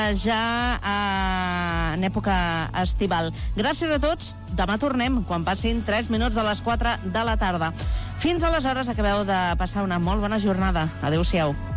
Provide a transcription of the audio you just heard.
ja en època estival. Gràcies a tots. Demà tornem quan passin 3 minuts de les 4 de la tarda. Fins aleshores, acabeu de passar una molt bona jornada. Adéu-siau.